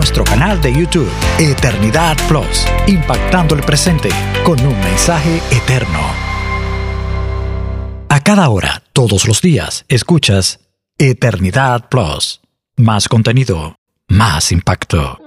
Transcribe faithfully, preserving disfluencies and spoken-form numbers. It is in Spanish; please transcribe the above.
nuestro canal de YouTube, Eternidad Plus, impactando el presente con un mensaje eterno. A cada hora, todos los días, escuchas Eternidad Plus. Más contenido, más impacto.